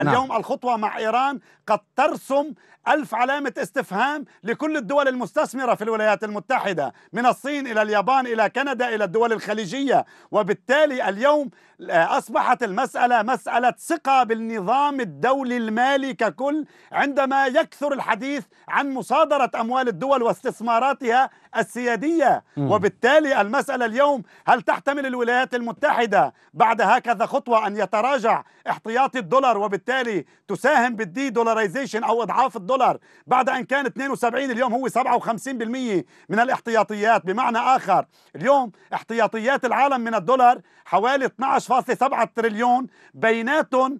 نعم. اليوم الخطوة مع إيران قد ترسم 1000 علامة استفهام لكل الدول المستثمرة في الولايات المتحدة، من الصين إلى اليابان إلى كندا إلى الدول الخليجية. وبالتالي اليوم أصبحت المسألة مسألة ثقة بالنظام الدولي المالي ككل، عندما يكثر الحديث عن مصادرة أموال الدول واستثماراتها السيادية. وبالتالي المسألة اليوم، هل تحتمل الولايات المتحدة بعد هكذا خطوة أن يتراجع احتياطي الدولار وبالتالي تساهم بالدي دولاريزيشن أو إضعاف الدولار بعد أن كان 72 اليوم هو 57% من الاحتياطيات؟ بمعنى آخر اليوم احتياطيات العالم من الدولار حوالي 12.7 تريليون، بيناتهم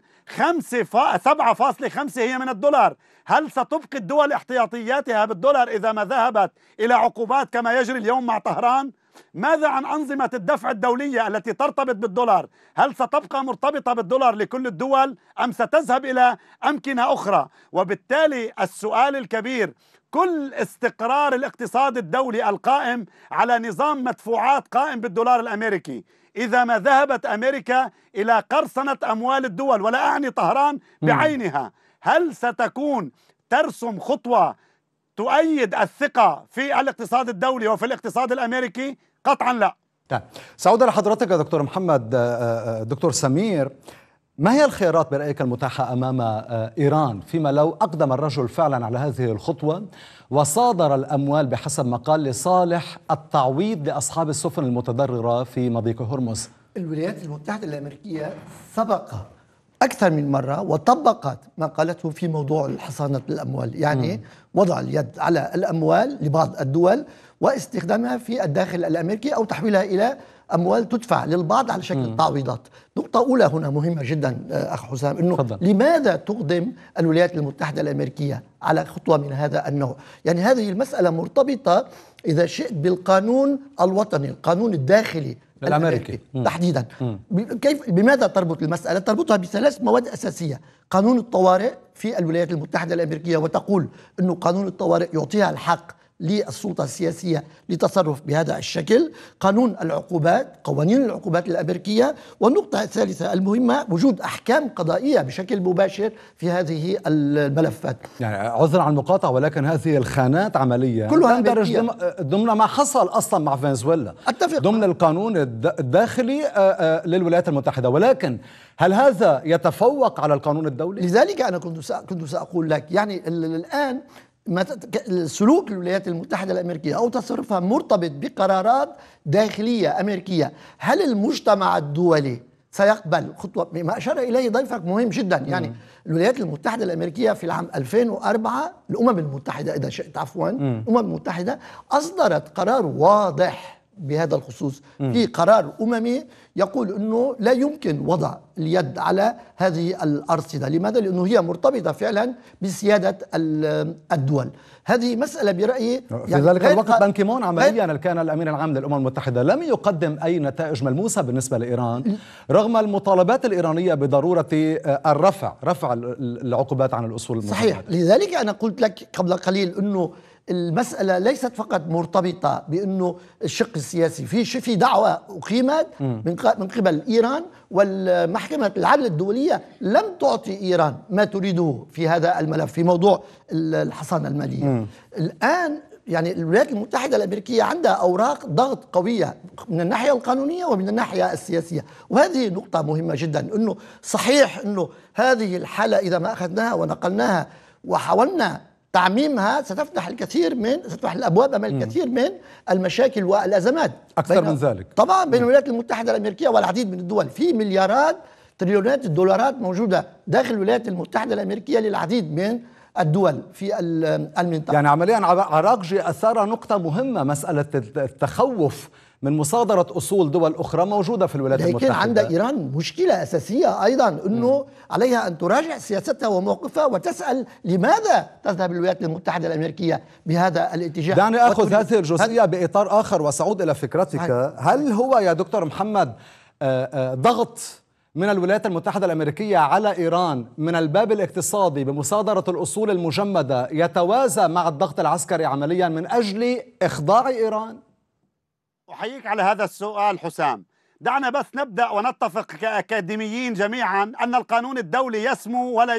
7.5 هي من الدولار. هل ستبقي الدول احتياطياتها بالدولار إذا ما ذهبت إلى عقوبات كما يجري اليوم مع طهران؟ ماذا عن أنظمة الدفع الدولية التي ترتبط بالدولار؟ هل ستبقى مرتبطة بالدولار لكل الدول أم ستذهب إلى أمكنة أخرى؟ وبالتالي السؤال الكبير، كل استقرار الاقتصاد الدولي القائم على نظام مدفوعات قائم بالدولار الأمريكي، إذا ما ذهبت أمريكا إلى قرصنة أموال الدول، ولا أعني طهران بعينها، هل ستكون ترسم خطوة تؤيد الثقة في الاقتصاد الدولي وفي الاقتصاد الأمريكي؟ قطعا لا. طيب، سأعود لحضرتك يا دكتور محمد. دكتور سمير، ما هي الخيارات برأيك المتاحة أمام إيران فيما لو أقدم الرجل فعلا على هذه الخطوة وصادر الأموال بحسب ما قال لصالح التعويض لأصحاب السفن المتضررة في مضيق هرمز؟ الولايات المتحدة الأمريكية سبق أكثر من مرة وطبقت ما قالته في موضوع حصانة الأموال، يعني وضع اليد على الأموال لبعض الدول واستخدامها في الداخل الأمريكي أو تحويلها إلى أموال تدفع للبعض على شكل تعويضات. نقطة أولى هنا مهمة جدا أخ حسام، أنه فضل. لماذا تقدم الولايات المتحدة الأمريكية على خطوة من هذا النوع؟ يعني هذه المسألة مرتبطة إذا شئت بالقانون الوطني، القانون الداخلي الأمريكي تحديدا. بماذا تربط المسألة؟ تربطها بثلاث مواد أساسية: قانون الطوارئ في الولايات المتحدة الأمريكية، وتقول أنه قانون الطوارئ يعطيها الحق للسلطة السياسية لتصرف بهذا الشكل، قانون العقوبات، قوانين العقوبات الأمريكية، والنقطة الثالثة المهمة وجود أحكام قضائية بشكل مباشر في هذه الملفات. يعني عذرا عن المقاطعة، ولكن هذه الخانات عمليا كلها تندرج ضمن ما حصل أصلا مع فنزويلا، أتفق ضمن القانون الداخلي للولايات المتحدة، ولكن هل هذا يتفوق على القانون الدولي؟ لذلك أنا كنت سأقول لك، يعني الآن سلوك الولايات المتحدة الأمريكية أو تصرفها مرتبط بقرارات داخلية أمريكية. هل المجتمع الدولي سيقبل خطوة؟ ما أشار إليه ضيفك مهم جدا. يعني الولايات المتحدة الأمريكية في العام 2004 الأمم المتحدة، إذا شئت عفوا، الأمم المتحدة أصدرت قرار واضح بهذا الخصوص، في قرار أممي يقول أنه لا يمكن وضع اليد على هذه الأرصدة. لماذا؟ لأنه هي مرتبطة فعلا بسيادة الدول. هذه مسألة برأيي في ذلك الوقت بان كيمون عمليا كان الأمين العام للأمم المتحدة لم يقدم أي نتائج ملموسة بالنسبة لإيران، رغم المطالبات الإيرانية بضرورة رفع العقوبات عن الأصول المتحدة. صحيح. لذلك أنا قلت لك قبل قليل أنه المسألة ليست فقط مرتبطة بأنه الشق السياسي، في دعوة أقيمت من قبل إيران، والمحكمة العدل الدولية لم تعطي إيران ما تريده في هذا الملف في موضوع الحصانة المالية. الآن يعني الولايات المتحدة الأمريكية عندها أوراق ضغط قوية من الناحية القانونية ومن الناحية السياسية، وهذه نقطة مهمة جدا. أنه صحيح أنه هذه الحالة إذا ما أخذناها ونقلناها وحاولنا تعميمها ستفتح الأبواب أمام الكثير من المشاكل والأزمات أكثر من ذلك طبعا بين الولايات المتحدة الأمريكية والعديد من الدول. في مليارات تريليونات الدولارات موجودة داخل الولايات المتحدة الأمريكية للعديد من الدول في المنطقة. يعني عمليا عراقجي أثار نقطة مهمة، مسألة التخوف من مصادرة أصول دول أخرى موجودة في الولايات المتحدة. لكن عند إيران مشكلة أساسية أيضا، أنه عليها أن تراجع سياستها وموقفها وتسأل لماذا تذهب الولايات المتحدة الأمريكية بهذا الاتجاه. دعني أخذ هذه الجزئية بإطار آخر وسأعود إلى فكرتك. هل هو يا دكتور محمد ضغط من الولايات المتحدة الأمريكية على إيران من الباب الاقتصادي بمصادرة الأصول المجمدة يتوازى مع الضغط العسكري عمليا من أجل إخضاع إيران؟ أحييك على هذا السؤال حسام. دعنا بس نبدأ ونتفق كأكاديميين جميعا أن القانون الدولي يسمو ولا